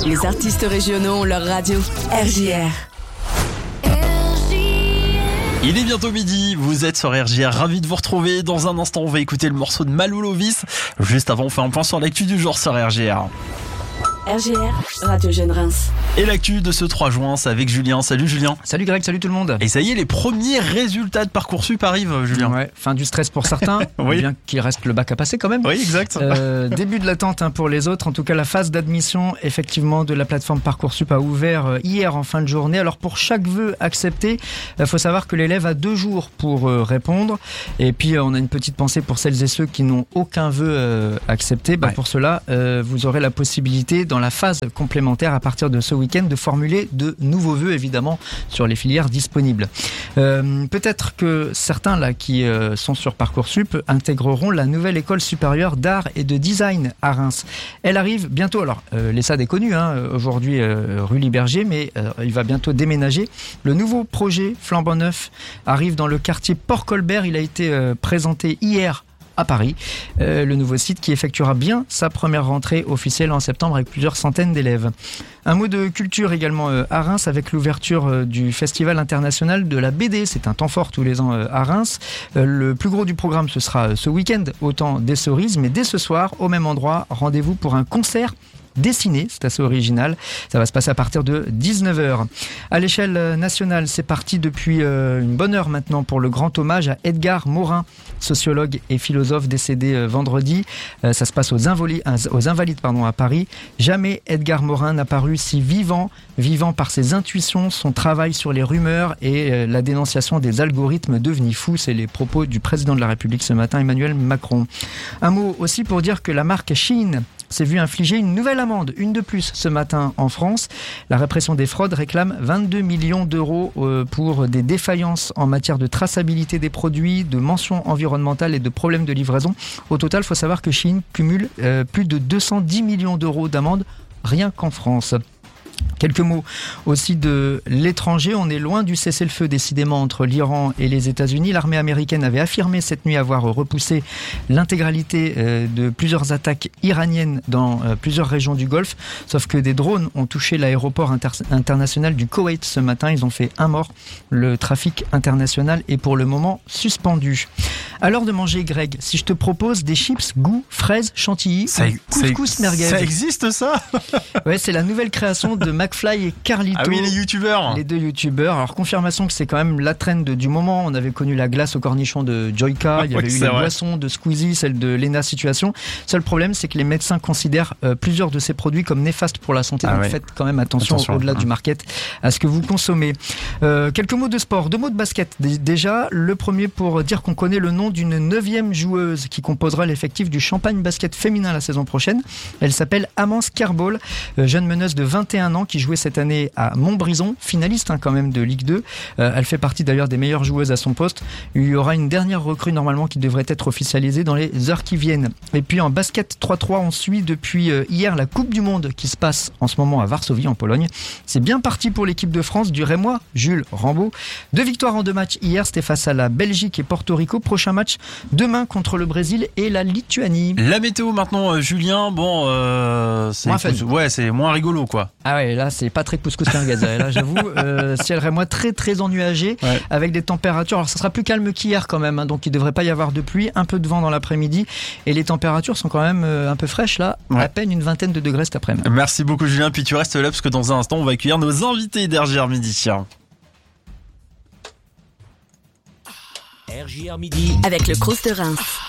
Les artistes régionaux ont leur radio. RJR. Il est bientôt midi, vous êtes sur RJR, ravi de vous retrouver. Dans un instant, on va écouter le morceau de Malou Lovis. Juste avant, on fait un point sur l'actu du jour sur RJR. RJR, Radio Jeune Reims. Et l'actu de ce 3 juin, c'est avec Julien. Salut Julien. Salut Greg, salut tout le monde. Et ça y est, les premiers résultats de Parcoursup arrivent, Julien. Ouais, fin du stress pour certains, Oui. bien qu'il reste le bac à passer quand même. Oui, exact. Début de l'attente pour les autres. En tout cas, la phase d'admission effectivement de la plateforme Parcoursup a ouvert hier en fin de journée. Alors pour chaque vœu accepté, il faut savoir que l'élève a 2 jours pour répondre. Et puis on a une petite pensée pour celles et ceux qui n'ont aucun vœu accepté. Ouais. Pour cela, vous aurez la possibilité dans la phase complémentaire à partir de ce week-end de formuler de nouveaux vœux évidemment sur les filières disponibles. Peut-être que certains là qui sont sur Parcoursup intégreront la nouvelle école supérieure d'art et de design à Reims. Elle arrive bientôt. Alors l'ESSAD est connu aujourd'hui rue Libergier, mais il va bientôt déménager. Le nouveau projet flambant neuf arrive dans le quartier Port-Colbert. Il a été présenté hier à Paris, le nouveau site qui effectuera bien sa première rentrée officielle en septembre avec plusieurs centaines d'élèves. Un mot de culture également à Reims avec l'ouverture du Festival international de la BD. C'est un temps fort tous les ans à Reims. Le plus gros du programme, ce sera ce week-end au temps des Cerises, mais dès ce soir, au même endroit, rendez-vous pour un concert dessiné, c'est assez original. Ça va se passer à partir de 19h. À l'échelle nationale, c'est parti depuis une bonne heure maintenant pour le grand hommage à Edgar Morin, sociologue et philosophe décédé vendredi. Ça se passe aux Invalides à Paris. Jamais Edgar Morin n'a paru si vivant par ses intuitions, son travail sur les rumeurs et la dénonciation des algorithmes devenus fous. C'est les propos du président de la République ce matin, Emmanuel Macron. Un mot aussi pour dire que la marque Shein s'est vue infliger une nouvelle amende, une de plus ce matin en France. La répression des fraudes réclame 22 millions d'euros pour des défaillances en matière de traçabilité des produits, de mentions environnementales et de problèmes de livraison. Au total, il faut savoir que Shein cumule plus de 210 millions d'euros d'amende rien qu'en France. Quelques mots aussi de l'étranger. On est loin du cessez-le-feu décidément entre l'Iran et les États-Unis. L'armée américaine avait affirmé cette nuit avoir repoussé l'intégralité de plusieurs attaques iraniennes dans plusieurs régions du Golfe. Sauf que des drones ont touché l'aéroport international du Koweït ce matin. Ils ont fait un mort. Le trafic international est pour le moment suspendu. À l'heure de manger, Greg, si je te propose des chips goût fraise chantilly couscous merguez. Ça existe ça? Ouais, c'est la nouvelle création de McFly et Carlito. Ah oui, les youtubeurs. Les 2 youtubeurs. Alors, confirmation que c'est quand même la trend du moment. On avait connu la glace au cornichon de Joyka. Il y avait eu les boissons de Squeezie, celle de Lena Situation. Seul problème, c'est que les médecins considèrent plusieurs de ces produits comme néfastes pour la santé. Donc, faites quand même attention au-delà du market à ce que vous consommez. Quelques mots de sport, 2 mots de basket. Déjà, le premier pour dire qu'on connaît le nom d'une 9e joueuse qui composera l'effectif du Champagne Basket féminin la saison prochaine. Elle s'appelle Amance Kerbal, jeune meneuse de 21 ans qui jouait cette année à Montbrison, finaliste quand même de Ligue 2. Elle fait partie d'ailleurs des meilleures joueuses à son poste. Il y aura une dernière recrue normalement qui devrait être officialisée dans les heures qui viennent. Et puis en basket 3-3, on suit depuis hier la Coupe du Monde qui se passe en ce moment à Varsovie en Pologne. C'est bien parti pour l'équipe de France du Rémois Jules Rambaud. 2 victoires en 2 matchs hier, c'était face à la Belgique et Porto Rico. Prochain match demain contre le Brésil et la Lituanie. La météo maintenant, Julien, c'est moins fun. Ouais, c'est moins rigolo quoi. Ah ouais, là c'est pas très couscous merguez. Là j'avoue, ciel rémois très très ennuagé, avec des températures. Alors ça sera plus calme qu'hier quand même, donc il devrait pas y avoir de pluie, un peu de vent dans l'après-midi et les températures sont quand même un peu fraîches là, à peine une vingtaine de degrés cet après-midi. Merci beaucoup Julien, puis tu restes là parce que dans un instant on va accueillir nos invités d'RJR Midi. RJR Midi Avec le Crous de Reims.